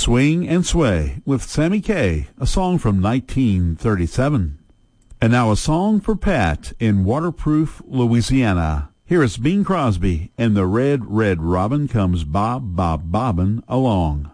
Swing and Sway with Sammy Kaye, a song from 1937. And now a song for Pat in Waterproof, Louisiana. Here is Bing Crosby and the Red, Red Robin comes bob, bob, bobbin' along.